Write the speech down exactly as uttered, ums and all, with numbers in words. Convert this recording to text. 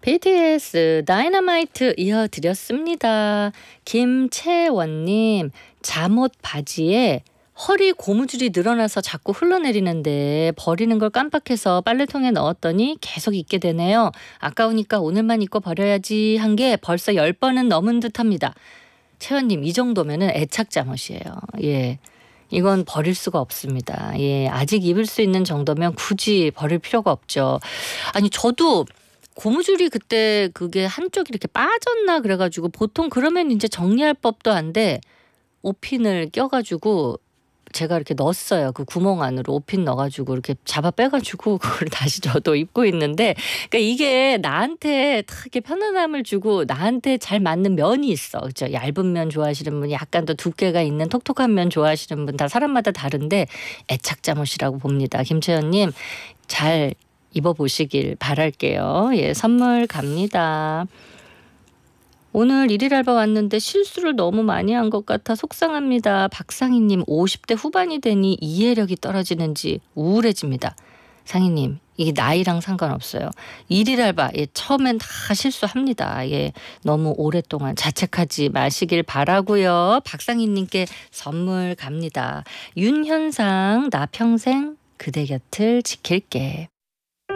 비티에스 다이너마이트 이어드렸습니다. 김채원님, 잠옷 바지에 허리 고무줄이 늘어나서 자꾸 흘러내리는데 버리는 걸 깜빡해서 빨래통에 넣었더니 계속 입게 되네요. 아까우니까 오늘만 입고 버려야지 한 게 벌써 열 번은 넘은 듯합니다. 채원님, 이 정도면은 애착 잠옷이에요. 예. 이건 버릴 수가 없습니다. 예, 아직 입을 수 있는 정도면 굳이 버릴 필요가 없죠. 아니, 저도 고무줄이 그때 그게 한쪽이 이렇게 빠졌나 그래가지고 보통 그러면 이제 정리할 법도 한데 옷핀을 껴가지고 제가 이렇게 넣었어요. 그 구멍 안으로 옷핀 넣어가지고 이렇게 잡아 빼가지고 그걸 다시 저도 입고 있는데, 그러니까 이게 나한테 되게 편안함을 주고 나한테 잘 맞는 면이 있어. 그렇죠? 얇은 면 좋아하시는 분, 약간 더 두께가 있는 톡톡한 면 좋아하시는 분, 다 사람마다 다른데 애착 잠옷이라고 봅니다. 김채연님, 잘 입어보시길 바랄게요. 예, 선물 갑니다. 오늘 일일 알바 왔는데 실수를 너무 많이 한 것 같아 속상합니다. 박상희님, 오십 대 후반이 되니 이해력이 떨어지는지 우울해집니다. 상희님, 이게 나이랑 상관없어요. 일일 알바, 예, 처음엔 다 실수합니다. 예, 너무 오랫동안 자책하지 마시길 바라고요. 박상희님께 선물 갑니다. 윤현상, 나 평생 그대 곁을 지킬게.